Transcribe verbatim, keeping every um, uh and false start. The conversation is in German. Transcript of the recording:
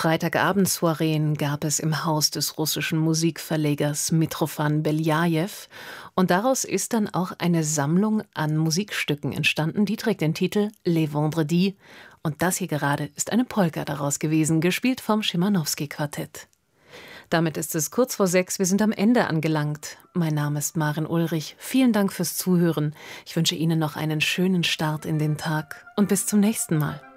Freitagabend-Soireen gab es im Haus des russischen Musikverlegers Mitrofan Beljajew. Und daraus ist dann auch eine Sammlung an Musikstücken entstanden, die trägt den Titel Les Vendredis. Und das hier gerade ist eine Polka daraus gewesen, gespielt vom Schimanowski-Quartett. Damit ist es kurz vor sechs, wir sind am Ende angelangt. Mein Name ist Maren Ulrich, vielen Dank fürs Zuhören. Ich wünsche Ihnen noch einen schönen Start in den Tag und bis zum nächsten Mal.